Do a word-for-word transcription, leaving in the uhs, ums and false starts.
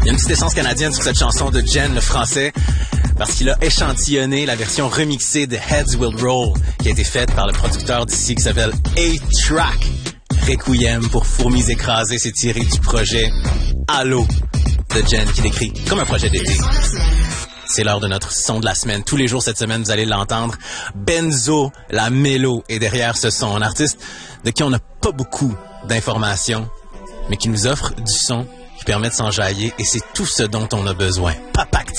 Il y a une petite essence canadienne sur cette chanson de Jen, le français, parce qu'il a échantillonné la version remixée de Heads Will Roll, qui a été faite par le producteur d'ici qui s'appelle A-Track. Requiem pour fourmis écrasées, c'est tiré du projet Halo de Jen, qui décrit comme un projet d'été. C'est l'heure de notre son de la semaine. Tous les jours cette semaine, vous allez l'entendre. Benzo, la mélo, est derrière ce son. Un artiste de qui on n'a pas beaucoup d'informations, mais qui nous offre du son qui permet de s'enjailler, et c'est tout ce dont on a besoin. Papa